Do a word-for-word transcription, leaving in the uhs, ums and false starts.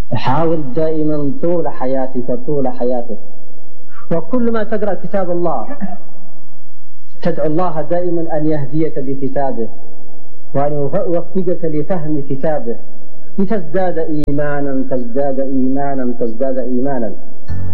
حاول دائما طول حياتك طول حياتك وكل ما تقرأ كتاب الله تدعو الله دائما أن يهديك بكتابه وأن يوفقك لفهم كتابه لتزداد إيمانا تزداد إيمانا تزداد إيمانا